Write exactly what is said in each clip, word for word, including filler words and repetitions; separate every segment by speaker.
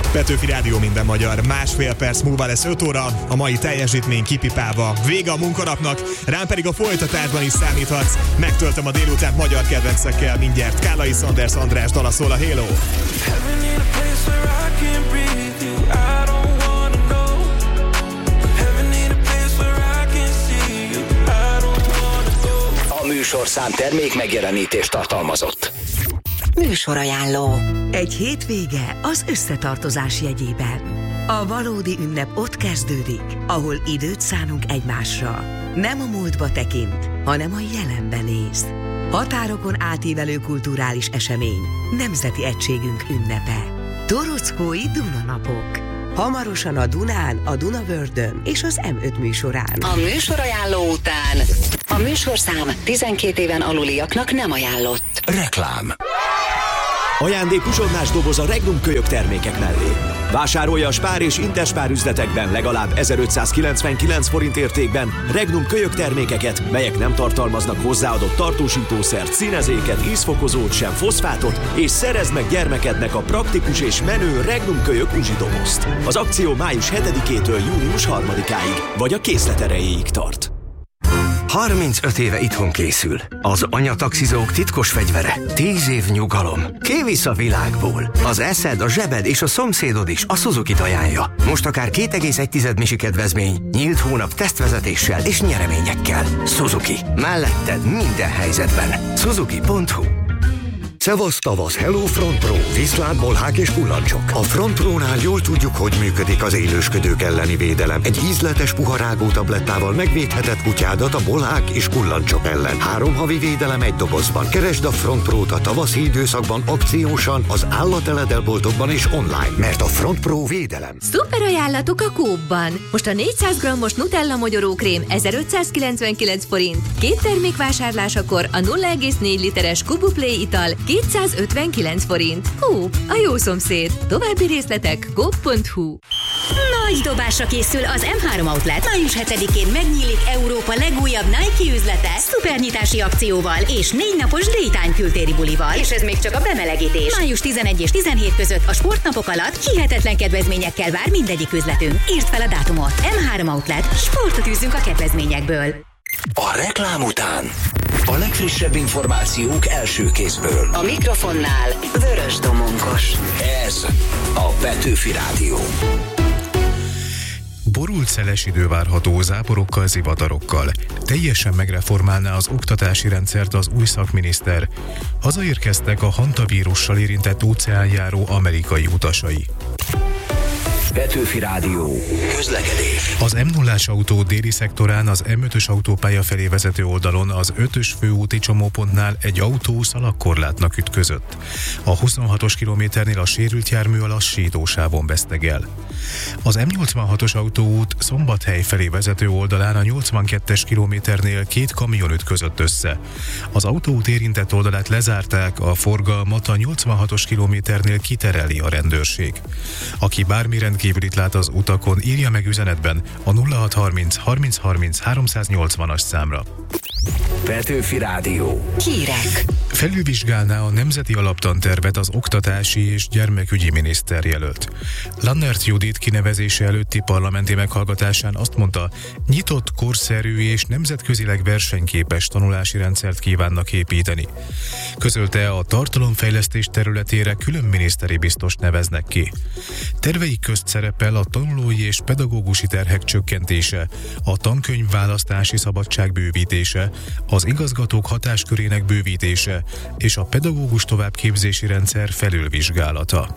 Speaker 1: Petőfi Rádió minden magyar. Másfél perc múlva lesz öt óra, a mai teljesítmény kipipálva. Vége a munkanapnak, rám pedig a folytatásban is számíthatsz. Megtöltöm a délután magyar kedvencekkel mindjárt. Kállai Sanders András dala szól a Halo.
Speaker 2: A műsorszám termék megjelenítést tartalmazott.
Speaker 3: Műsorajánló. Egy hétvége az összetartozás jegyében. A valódi ünnep ott kezdődik, ahol időt szánunk egymásra. Nem a múltba tekint, hanem a jelenben néz. Határokon átívelő kulturális esemény, nemzeti egységünk ünnepe. Torockói Dunanapok. Hamarosan a Dunán, a Dunavördön és az em öt műsorán.
Speaker 2: A műsorajánló után a műsorszám tizenkét éven aluliaknak nem ajánlott. Reklám.
Speaker 4: Ajándék uzsonnás doboz a Regnum kölyök termékek mellé. Vásárolja a Spár és Interspár üzletekben legalább ezerötszázkilencvenkilenc forint értékben Regnum kölyök termékeket, melyek nem tartalmaznak hozzáadott tartósítószert, színezéket, ízfokozót, sem foszfátot, és szerezd meg gyermekednek a praktikus és menő Regnum kölyök uzsidobozt. Az akció május hetedikétől június harmadikáig, vagy a készlet erejéig tart.
Speaker 5: harmincöt éve itthon készül. Az anyataxizók titkos fegyvere. tíz év nyugalom. Kivisz a világból. Az eszed, a zsebed és a szomszédod is a Suzuki-t ajánlja. Most akár két egész egy misi kedvezmény, nyílt hónap tesztvezetéssel és nyereményekkel. Suzuki. Melletted minden helyzetben. Suzuki pont hu.
Speaker 6: Szevasz tavasz, Hello Front Pro, viszlát, bolhák és kullancsok. A Front Pro-nál jól tudjuk, hogy működik az élősködők elleni védelem. Egy ízletes puharágó tablettával megvédheted kutyádat a bolhák és kullancsok ellen. Három havi védelem egy dobozban. Keresd a Front Pro-t a tavaszi időszakban akciósan, az állateledelboltokban és online, mert a Front Pro védelem.
Speaker 7: Szuper ajánlatok a Coop-ban. Most a négyszáz grammos Nutella mogyorókrém ezerötszázkilencvenkilenc forint. Két termék vásárlásakor a nulla egész négy literes Kubu Play ital kétszázötvenkilenc forint. Coop, a jó szomszéd. További részletek coop pont hu.
Speaker 8: Nagy dobásra készül az em három Outlet. május hetedikén megnyílik Európa legújabb Nike üzlete szupernyitási akcióval és négy napos Daytime kültéri bulival. És ez még csak a bemelegítés. május tizenegy és tizenhét között a sportnapok alatt hihetetlen kedvezményekkel vár mindegyik üzletünk. Írd fel a dátumot. em három Outlet. Sportot űzzünk a kedvezményekből.
Speaker 2: A reklám után a legfrissebb információk első kézből.
Speaker 3: A mikrofonnál Vörös Domonkos.
Speaker 2: Ez a Petőfi Rádió.
Speaker 9: Borult szeles idő várható záporokkal, zivatarokkal. Teljesen megreformálná az oktatási rendszert az új szakminiszter. Hazaérkeztek a hantavírussal érintett óceánjáró amerikai utasai.
Speaker 2: Petőfi Rádió. Közlekedés.
Speaker 9: Az em nullás autó déli szektorán az em ötös autópálya felé vezető oldalon az ötös főúti csomópontnál egy autó szalagkorlátnak ütközött. A huszonhatos kilométernél a sérült jármű a lassítósávon veszteg el. Az em nyolcvanhatos autóút Szombathely felé vezető oldalán a nyolcvankettes kilométernél két kamion ütközött össze. Az autóút érintett oldalát lezárták, a forgalmat a nyolcvanhatos kilométernél kitereli a rendőrség. Aki bármi rendkívülit lát az utakon, írja meg üzenetben a nulla hat harminc harminc harminc háromszáznyolcvanas számra.
Speaker 2: Petőfi Rádió.
Speaker 3: Hírek.
Speaker 9: Felülvizsgálná a nemzeti alaptantervet az oktatási és gyermekügyi miniszter jelölt. Lannert Judit kinevezése előtti parlamenti meghallgatásán azt mondta, nyitott, korszerű és nemzetközileg versenyképes tanulási rendszert kívánnak építeni. Közölte, a tartalomfejlesztés területére külön miniszteri biztost neveznek ki. Terveik közt szerepel a tanulói és pedagógusi terhek csökkentése, a tankönyv választási szabadság bővítése, az igazgatók hatáskörének bővítése és a pedagógus továbbképzési rendszer felülvizsgálata.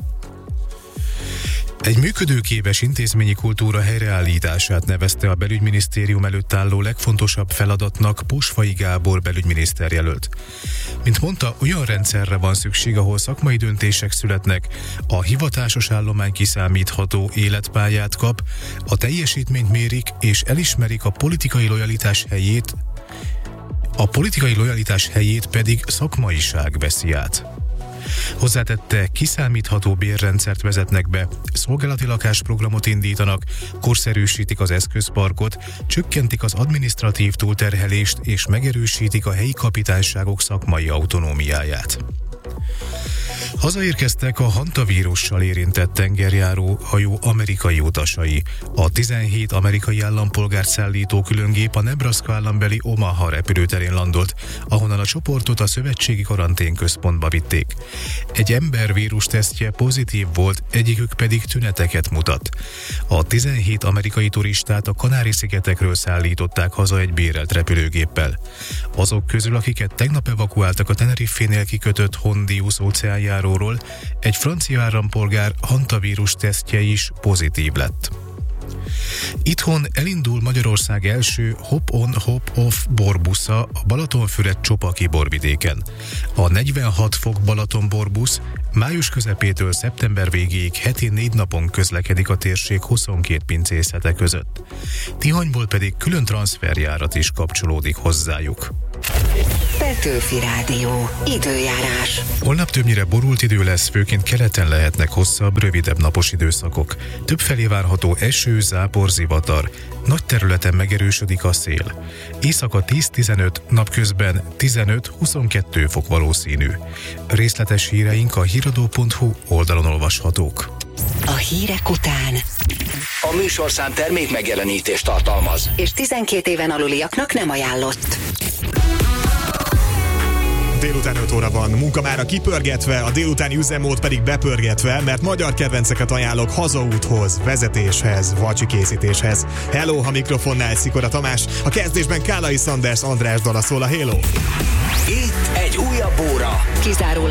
Speaker 9: Egy működőképes intézményi kultúra helyreállítását nevezte a belügyminisztérium előtt álló legfontosabb feladatnak Posvai Gábor belügyminiszter jelölt. Mint mondta, olyan rendszerre van szükség, ahol szakmai döntések születnek, a hivatásos állomány kiszámítható életpályát kap, a teljesítményt mérik és elismerik a politikai lojalitás helyét, a politikai lojalitás helyét pedig szakmaiság veszi át. Hozzátette, kiszámítható bérrendszert vezetnek be, szolgálati lakásprogramot indítanak, korszerűsítik az eszközparkot, csökkentik az adminisztratív túlterhelést és megerősítik a helyi kapitányságok szakmai autonómiáját. Hazaérkeztek a hantavírussal érintett tengerjáró hajó amerikai utasai. A tizenhét amerikai állampolgárt szállító különgép a Nebraska állambeli Omaha repülőterén landolt, ahonnan a csoportot a szövetségi karanténközpontba vitték. Egy ember vírustesztje pozitív volt, egyikük pedig tüneteket mutat. A tizenhét amerikai turistát a Kanári-szigetekről szállították haza egy bérelt repülőgéppel. Azok közül, akiket tegnap evakuáltak a Tenerife-nél kikötött Hondius óceánjáróról, egy francia állampolgár hantavírus tesztje is pozitív lett. Itthon elindul Magyarország első hop-on, hop-off borbusza a Balatonfüred-Csopaki borvidéken. A negyvenhat fok Balaton borbusz május közepétől szeptember végéig heti négy napon közlekedik a térség huszonkét pincészete között. Tihanyból pedig külön transferjárat is kapcsolódik hozzájuk.
Speaker 2: Petőfi Rádió. Időjárás.
Speaker 9: Holnap többnyire borult idő lesz, főként keleten lehetnek hosszabb, rövidebb napos időszakok. Többfelé várható eső, zápor, zivatar. Nagy területen megerősödik a szél. Éjszaka tíz-tizenöt, napközben tizenöt-huszonkettő fok valószínű. Részletes híreink a híradó pont hu oldalon olvashatók.
Speaker 2: A hírek után
Speaker 5: A műsorszám termék megjelenítést tartalmaz,
Speaker 2: és tizenkét éven aluliaknak nem ajánlott.
Speaker 1: Délután öt óra van, munka mára kipörgetve, a délutáni üzemmód pedig bepörgetve, mert magyar kedvenceket ajánlok hazaúthoz, vezetéshez, vacsikészítéshez. Hello, a mikrofonnál Szikora Tamás, a kezdésben Kálai Sanders András dala szól a Hello.
Speaker 5: itt egy újabb óra.
Speaker 2: Kizárólag